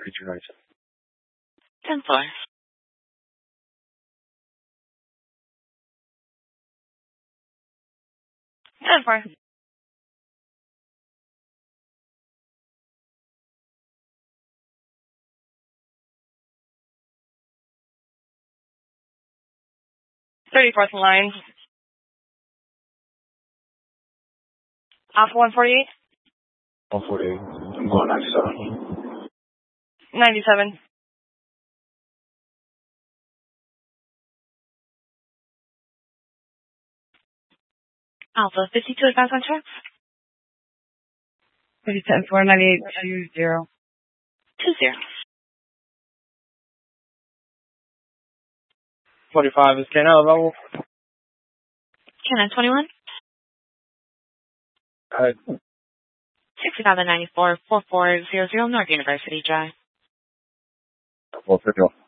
PG97. 10th floor. 10th floor. Thirty-fourth line. Alpha 148. 148. I'm going 97. 97. Alpha 52 advance on track. 10th floor, 9820. 20. 45 is Canal level. Cannon 21. 65 and 94, 4400 North University Drive. 450.